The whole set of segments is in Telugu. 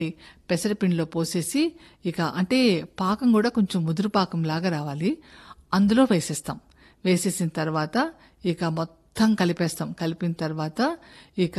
పెసరపిండిలో పోసేసి ఇక అంటే పాకం కూడా కొంచెం ముదురు పాకంలాగా రావాలి. అందులో వేసేస్తాం. వేసేసిన తర్వాత ఇక మొత్తం కలిపేస్తాం. కలిపిన తర్వాత ఇక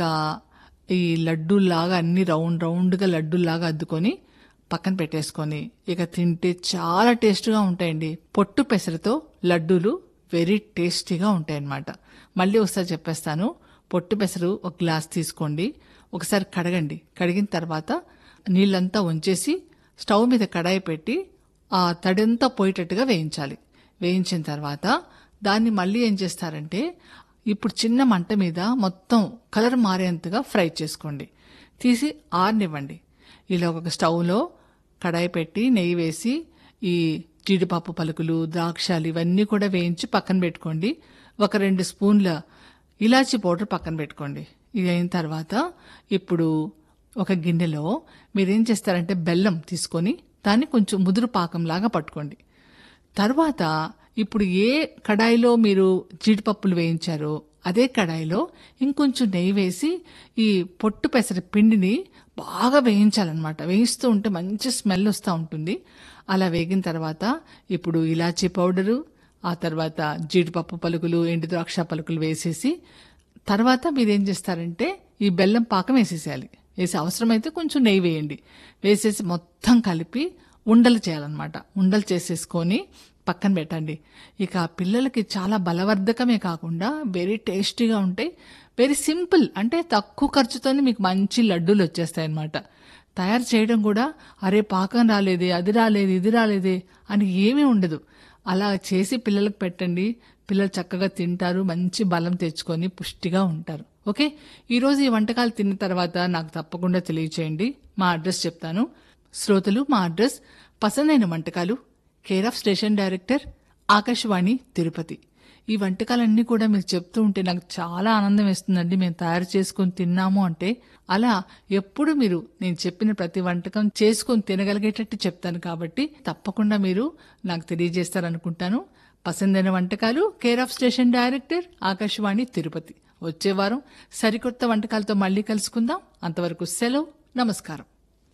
ఈ లడ్డూలాగా అన్ని రౌండ్గా లడ్డూలాగా అద్దుకొని పక్కన పెట్టేసుకొని ఇక తింటే చాలా టేస్ట్గా ఉంటాయండి. పొట్టు పెసరతో లడ్డూలు వెరీ టేస్టీగా ఉంటాయన్నమాట. మళ్ళీ ఒకసారి చెప్పేస్తాను. పొట్టు పెసరు ఒక గ్లాస్ తీసుకోండి. ఒకసారి కడగండి. కడిగిన తర్వాత నీళ్ళంతా ఉంచేసి స్టవ్ మీద కడాయి పెట్టి ఆ తడంతా పోయేటట్టుగా వేయించాలి. వేయించిన తర్వాత దాన్ని మళ్ళీ ఏం చేస్తారంటే ఇప్పుడు చిన్న మంట మీద మొత్తం కలర్ మారేంతగా ఫ్రై చేసుకోండి. తీసి ఆరనివ్వండి. ఇలా ఒక స్టవ్లో కడాయి పెట్టి నెయ్యి వేసి ఈ జీడిపప్పు పలుకులు, ద్రాక్షాలు ఇవన్నీ కూడా వేయించి పక్కన పెట్టుకోండి. ఒక 2 స్పూన్ల ఇలాచీ పౌడర్ పక్కన పెట్టుకోండి. ఇది అయిన తర్వాత ఇప్పుడు ఒక గిన్నెలో మీరేం చేస్తారంటే బెల్లం తీసుకొని దాన్ని కొంచెం ముదురు పాకంలాగా పట్టుకోండి. తర్వాత ఇప్పుడు ఏ కడాయిలో మీరు జీడిపప్పులు వేయించారో అదే కడాయిలో ఇంకొంచెం నెయ్యి వేసి ఈ పొట్టు పెసర పిండిని బాగా వేయించాలన్నమాట. వేయిస్తూ ఉంటే మంచి స్మెల్ వస్తూ ఉంటుంది. అలా వేగిన తర్వాత ఇప్పుడు ఇలాచీ పౌడరు, ఆ తర్వాత జీడిపప్పు పలుకులు, ఎండు ద్రాక్ష పలుకులు వేసేసి తర్వాత మీరేం చేస్తారంటే ఈ బెల్లం పాకం వేసేసేయాలి. వేసి అవసరమైతే కొంచెం నెయ్యి వేయండి. వేసేసి మొత్తం కలిపి ఉండలు చేయాలన్నమాట. ఉండలు చేసేసుకొని పక్కన పెట్టండి. ఇక పిల్లలకి చాలా బలవర్ధకమే కాకుండా వెరీ టేస్టీగా ఉంటాయి. వెరీ సింపుల్, అంటే తక్కువ ఖర్చుతోనే మీకు మంచి లడ్డూలు వచ్చేస్తాయి అన్నమాట. తయారు చేయడం కూడా అరే పాకం రాలేదే, అది రాలేదు, ఇది రాలేదే అని ఏమీ ఉండదు. అలా చేసి పిల్లలకు పెట్టండి. పిల్లలు చక్కగా తింటారు, మంచి బలం తెచ్చుకొని పుష్టిగా ఉంటారు. ఓకే, ఈరోజు ఈ వంటకాలు తిన్న తర్వాత నాకు తప్పకుండా తెలియచేయండి. మా అడ్రస్ చెప్తాను. శ్రోతలు, మా అడ్రస్ పసందైన వంటకాలు, care of station director, Akashvani Tirupati. ఈ వంటకాలన్నీ కూడా మీరు చెప్తూ ఉంటే నాకు చాలా ఆనందం వేస్తుందండి. మేము తయారు చేసుకుని తిన్నాము అంటే అలా ఎప్పుడు మీరు నేను చెప్పిన ప్రతి వంటకం చేసుకుని తినగలిగేటట్టు చెప్తాను. కాబట్టి తప్పకుండా మీరు నాకు తెలియజేస్తారనుకుంటాను. పసందైన వంటకాలు, care of station director, Akashvani Tirupati. వచ్చే వారం సరికొత్త వంటకాలతో మళ్ళీ కలుసుకుందాం. అంతవరకు సెలవు, నమస్కారం.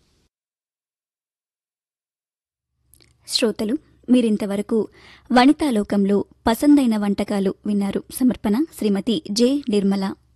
శ్రోతలు, మీరింతవరకు వనితాలోకంలో పసందైన వంటకాలు విన్నారు. సమర్పణ శ్రీమతి జె. నిర్మల.